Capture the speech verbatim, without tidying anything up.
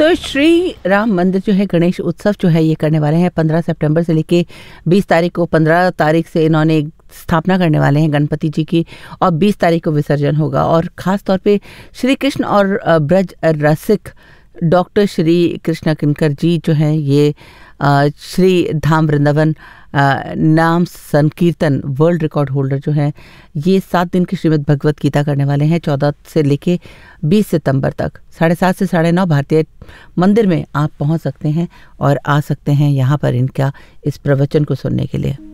तो श्री राम मंदिर जो है गणेश उत्सव जो है ये करने वाले हैं पंद्रह सितंबर से लेके बीस तारीख को। पंद्रह तारीख से इन्होंने स्थापना करने वाले हैं गणपति जी की और बीस तारीख को विसर्जन होगा। और ख़ास तौर पे श्री कृष्ण और ब्रज रसिक डॉक्टर श्री कृष्ण किंकर जी जो हैं ये श्री धाम वृंदावन नाम संकीर्तन वर्ल्ड रिकॉर्ड होल्डर जो हैं ये सात दिन की श्रीमद् भगवत गीता करने वाले हैं चौदह से लेके बीस सितंबर तक। साढ़े सात से साढ़े नौ भारतीय मंदिर में आप पहुंच सकते हैं और आ सकते हैं यहाँ पर इनका इस प्रवचन को सुनने के लिए।